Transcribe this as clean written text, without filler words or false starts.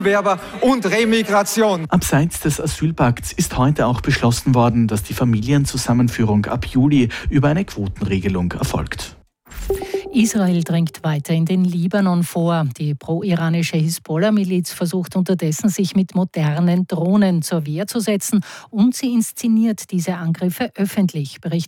Werber und Remigration. Abseits des Asylpakts ist heute auch beschlossen worden, dass die Familienzusammenführung ab Juli über eine Quotenregelung erfolgt. Israel dringt weiter in den Libanon vor. Die pro-iranische Hisbollah-Miliz versucht unterdessen, sich mit modernen Drohnen zur Wehr zu setzen, und sie inszeniert diese Angriffe öffentlich, berichtet